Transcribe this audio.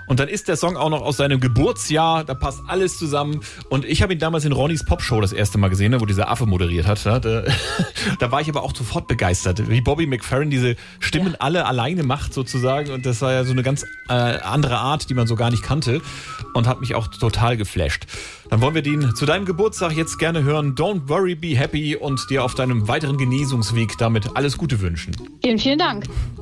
Und dann ist der Song auch noch aus seinem Geburtsjahr, da passt alles zusammen. Und ich habe ihn damals in Ronnys Popshow das erste Mal gesehen, wo dieser Affe moderiert hat. Da war ich aber auch sofort begeistert, wie Bobby McFerrin diese Stimmen alle alleine macht sozusagen. Und das war ja so eine ganz andere Art, die man so gar nicht kannte und hat mich auch total geflasht. Dann wollen wir den zu deinem Geburtstag jetzt gerne hören. Don't worry, be happy und dir auf deinem weiteren Genesungsweg damit alles Gute wünschen. Vielen, vielen Dank.